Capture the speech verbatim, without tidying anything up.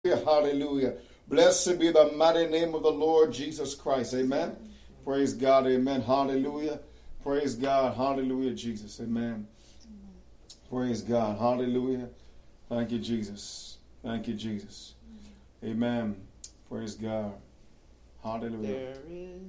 Hallelujah. Blessed be the mighty name of the Lord Jesus Christ. Amen. Praise God. Amen. Hallelujah. Praise God. Hallelujah, Jesus. Amen. Praise God. Hallelujah. Thank you, Jesus. Thank you, Jesus. Amen. Praise God. Hallelujah. There is